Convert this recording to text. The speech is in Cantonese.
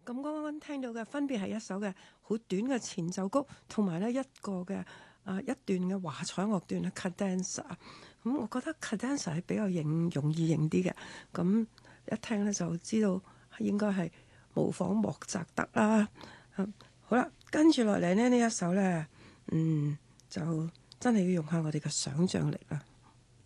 咁剛剛聽到嘅分別係一首嘅好短嘅前奏曲，同埋咧一個嘅一段嘅華彩樂段嘅 cadenza。咁我覺得 cadenza 係比較容易認啲嘅。咁一聽咧就知道應該係模仿莫扎特啦。好啦，跟住落嚟呢一首咧，就真係要用下我哋嘅想像力啦。